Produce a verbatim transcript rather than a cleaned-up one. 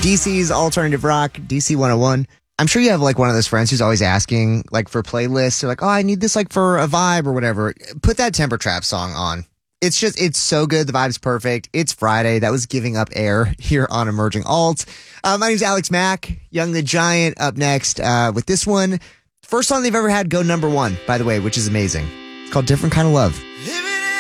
D C's Alternative Rock, D C one oh one. I'm sure you have like one of those friends who's always asking like for playlists. They're like, oh, I need this like for a vibe or whatever. Put that Temper Trap song on. It's just, it's so good. The vibe's perfect. It's Friday. That was Giving Up Air here on Emerging Alt. Uh, my name's Alex Mack. Young the Giant up next uh, with this one. First song they've ever had go number one, by the way, which is amazing. It's called Different Kind of Love.